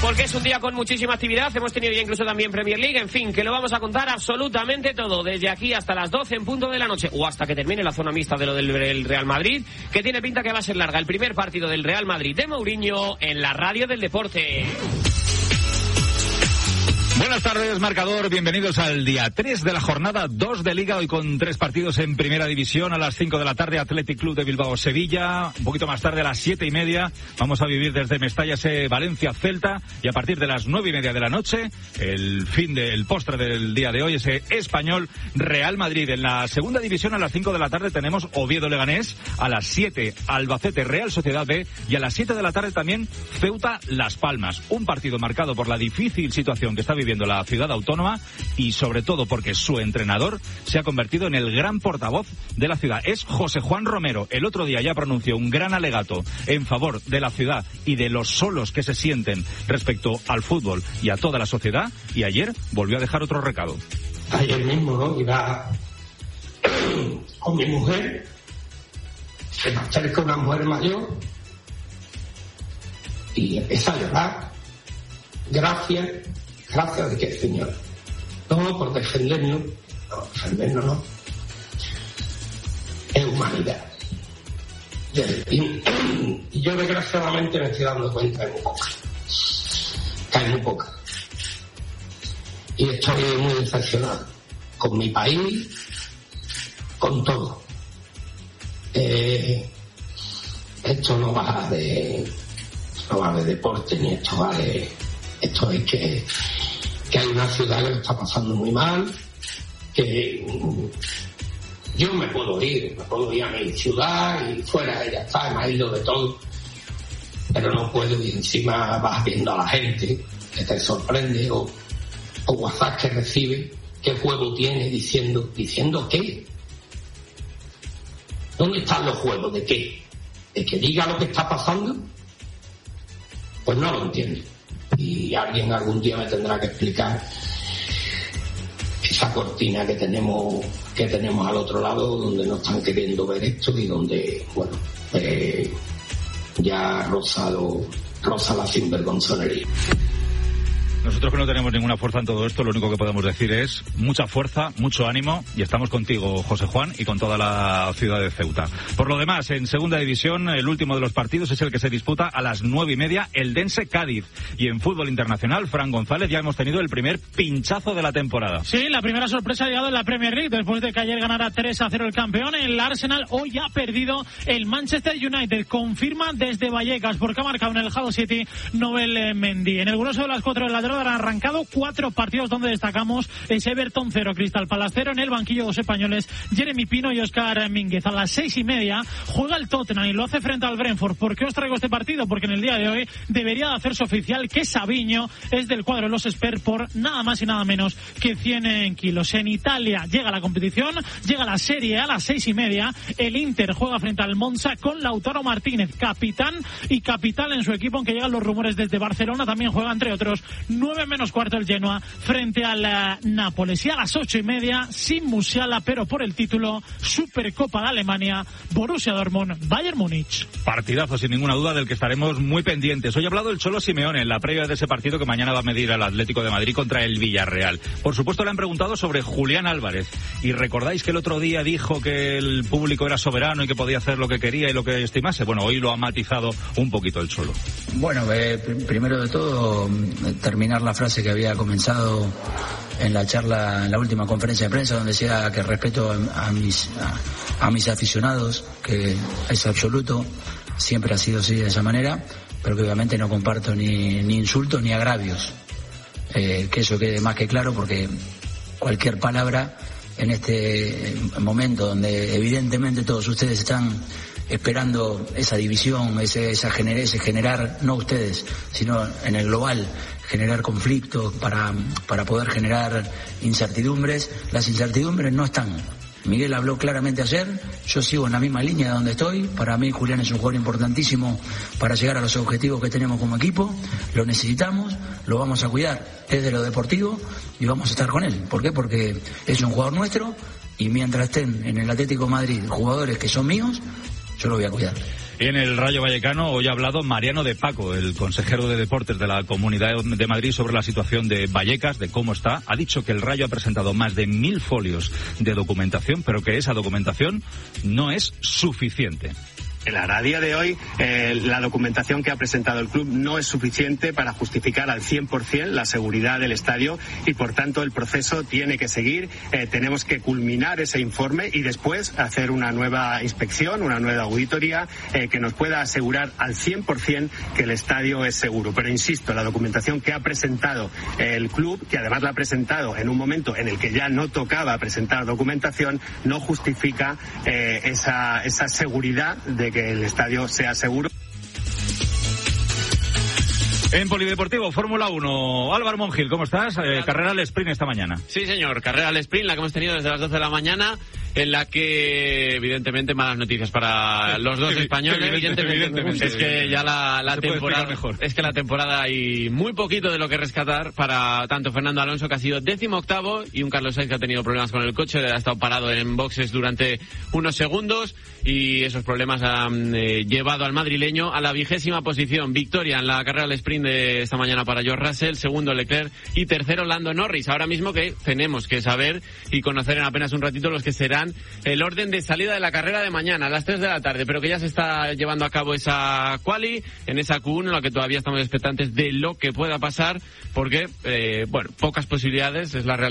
porque es un día con muchísima actividad. Hemos tenido ya incluso también Premier League, en fin, que lo vamos a contar absolutamente todo, desde aquí hasta las 12 en punto de la noche, o hasta que termine la zona mixta de lo del Real Madrid, que tiene pinta que va a ser larga. El primer partido del Real Madrid de Mourinho en la radio del deporte. Buenas tardes, marcador. Bienvenidos al día 3 de la jornada 2 de Liga, hoy con 3 partidos en Primera División. A las 5 de la tarde, Athletic Club de Bilbao-Sevilla. Un poquito más tarde, a las 7:30, vamos a vivir desde Mestalla ese Valencia-Celta. Y a partir de las 9:30 de la noche, el postre del día de hoy, ese Español-Real Madrid. En la Segunda División, a las 5 de la tarde, tenemos Oviedo-Leganés. A las 7, Albacete-Real Sociedad B. Y a las 7 de la tarde también, Ceuta-Las Palmas. Un partido marcado por la difícil situación que está viviendo la ciudad autónoma y sobre todo porque su entrenador se ha convertido en el gran portavoz de la ciudad. Es José Juan Romero. El otro día ya pronunció un gran alegato en favor de la ciudad y de los solos que se sienten respecto al fútbol y a toda la sociedad, y ayer volvió a dejar otro recado. Ayer mismo, ¿no? Iba con mi mujer, se me acerca una mujer mayor y empieza a llorar. Gracias de qué, señor. No, por defendernos. No, defendernos no. Es humanidad. Y yo desgraciadamente me estoy dando cuenta de que hay muy poca. Y estoy muy decepcionado con mi país, con todo. Esto no va de deporte, ni esto va de... Esto es que hay una ciudad que lo está pasando muy mal, que yo me puedo ir a mi ciudad y fuera, y ya está, me ha ido de todo, pero no puedo, y encima vas viendo a la gente que te sorprende, o WhatsApp que recibe, qué juego tiene, diciendo qué. ¿Dónde están los juegos? ¿De qué? ¿De que diga lo que está pasando? Pues no lo entiendo. Y alguien algún día me tendrá que explicar esa cortina que tenemos al otro lado, donde no están queriendo ver esto y donde, bueno, ya roza la sinvergonzonería. Nosotros, que no tenemos ninguna fuerza en todo esto, lo único que podemos decir es mucha fuerza, mucho ánimo, y estamos contigo, José Juan, y con toda la ciudad de Ceuta. Por lo demás, en Segunda División, el último de los partidos es el que se disputa a las 9:30, Eldense-Cádiz. Y en fútbol internacional, Fran González, ya hemos tenido el primer pinchazo de la temporada. Sí, la primera sorpresa ha llegado en la Premier League, después de que ayer ganara 3-0 el campeón. El Arsenal hoy ha perdido. El Manchester United confirma desde Vallecas, porque ha marcado en el Hull City Nobel Mendy. En el grueso de las 4 de la tarde han arrancado 4 partidos donde destacamos ese Everton 0, Crystal Palace 0. En el banquillo, dos españoles, Jeremy Pino y Óscar Mínguez. A las 6:30 juega el Tottenham y lo hace frente al Brentford. ¿Por qué os traigo este partido? Porque en el día de hoy debería de hacerse oficial que Savinho es del cuadro de los Spurs por nada más y nada menos que 100 kilos. En Italia llega la competición, llega la Serie A las 6:30. El Inter juega frente al Monza con Lautaro Martínez, capitán y capital en su equipo, aunque llegan los rumores desde Barcelona. También juega, entre otros, 9:15 el Genoa frente al Nápoles. Y a las 8:30, sin Musiala, pero por el título, Supercopa de Alemania, Borussia Dortmund, Bayern Múnich. Partidazo, sin ninguna duda, del que estaremos muy pendientes. Hoy ha hablado el Cholo Simeone en la previa de ese partido que mañana va a medir al Atlético de Madrid contra el Villarreal. Por supuesto, le han preguntado sobre Julián Álvarez. Y recordáis que el otro día dijo que el público era soberano y que podía hacer lo que quería y lo que estimase. Bueno, hoy lo ha matizado un poquito el Cholo. Bueno, primero de todo, terminar la frase que había comenzado en la charla, en la última conferencia de prensa, donde decía que respeto a mis aficionados, que es absoluto, siempre ha sido así, de esa manera, pero que obviamente no comparto ni insultos ni agravios. Que eso quede más que claro, porque cualquier palabra en este momento donde evidentemente todos ustedes están esperando esa división, ese generar, no ustedes, sino en el global, generar conflictos para poder generar incertidumbres. Las incertidumbres no están. Miguel habló claramente ayer, yo sigo en la misma línea de donde estoy. Para mí Julián es un jugador importantísimo para llegar a los objetivos que tenemos como equipo. Lo necesitamos, lo vamos a cuidar desde lo deportivo y vamos a estar con él. ¿Por qué? Porque es un jugador nuestro y mientras estén en el Atlético de Madrid jugadores que son míos, yo lo voy a cuidar. En el Rayo Vallecano hoy ha hablado Mariano de Paco, el consejero de Deportes de la Comunidad de Madrid, sobre la situación de Vallecas, de cómo está. Ha dicho que el Rayo ha presentado más de 1000 folios de documentación, pero que esa documentación no es suficiente. A día de hoy, la documentación que ha presentado el club no es suficiente para justificar al 100% la seguridad del estadio y, por tanto, el proceso tiene que seguir. Tenemos que culminar ese informe y después hacer una nueva inspección, una nueva auditoría que nos pueda asegurar al 100% que el estadio es seguro. Pero, insisto, la documentación que ha presentado el club, que además la ha presentado en un momento en el que ya no tocaba presentar documentación, no justifica esa seguridad de que el estadio sea seguro. En Polideportivo, Fórmula 1, Álvaro Monjil, ¿cómo estás? Carrera al sprint esta mañana. Sí, señor, carrera al sprint, la que hemos tenido desde las 12 de la mañana, en la que, evidentemente, malas noticias para los dos españoles. Evidentemente. Es que ya la temporada, es que la temporada hay muy poquito de lo que rescatar para tanto Fernando Alonso, que ha sido 18º, y un Carlos Sainz que ha tenido problemas con el coche, ha estado parado en boxes durante unos segundos, y esos problemas han llevado al madrileño a la 20ª posición. Victoria en la carrera al sprint de esta mañana para George Russell, segundo Leclerc y tercero Lando Norris. Ahora mismo que tenemos que saber y conocer en apenas un ratito los que serán el orden de salida de la carrera de mañana a las 3 de la tarde, pero que ya se está llevando a cabo esa quali, en esa Q1, en la que todavía estamos expectantes de lo que pueda pasar, porque, pocas posibilidades, es la realidad.